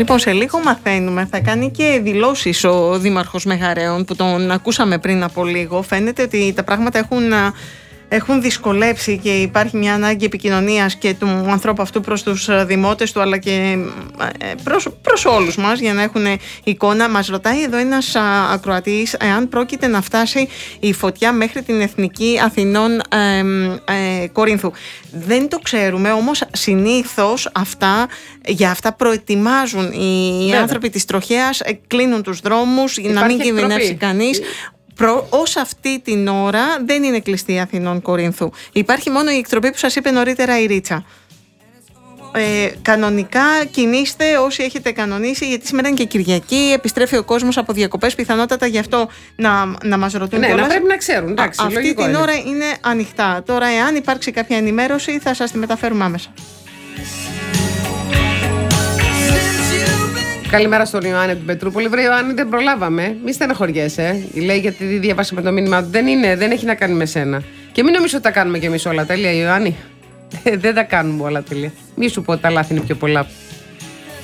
Λοιπόν, σε λίγο μαθαίνουμε, θα κάνει και δηλώσεις ο Δήμαρχος Μεγαρέων που τον ακούσαμε πριν από λίγο. Φαίνεται ότι τα πράγματα έχουν δυσκολέψει και υπάρχει μια ανάγκη επικοινωνίας και του ανθρώπου αυτού προς τους δημότες του, αλλά και προς όλους μας, για να έχουν εικόνα. Μας ρωτάει εδώ ένας ακροατής εάν πρόκειται να φτάσει η φωτιά μέχρι την Εθνική Αθηνών Κορίνθου. Δεν το ξέρουμε, όμως συνήθως για αυτά προετοιμάζουν οι άνθρωποι της τροχέας, κλείνουν τους δρόμους για να μην κινδυνεύσει κανείς. Ως αυτή την ώρα δεν είναι κλειστή η Αθηνών Κορίνθου. Υπάρχει μόνο η εκτροπή που σας είπε νωρίτερα η Ρίτσα. Κανονικά κινήστε όσοι έχετε κανονίσει, γιατί σήμερα είναι και Κυριακή, επιστρέφει ο κόσμος από διακοπές, πιθανότατα γι' αυτό να μας ρωτούν. Ναι, να πρέπει να ξέρουν. Εντάξει, αυτή την ώρα είναι ανοιχτά. Τώρα, εάν υπάρξει κάποια ενημέρωση, θα σας τη μεταφέρουμε άμεσα. Καλημέρα στον Ιωάννη του Πετρούπολη. Βρε Ιωάννη, δεν προλάβαμε. Μη στεναχωριέσαι. Λέει γιατί διαβάσαμε το μήνυμα του. Δεν έχει να κάνει με σένα. Και μην νομίζω ότι τα κάνουμε κι εμείς όλα τέλεια, Ιωάννη. Δεν τα κάνουμε όλα τέλεια. Μη σου πω ότι τα λάθη είναι πιο πολλά.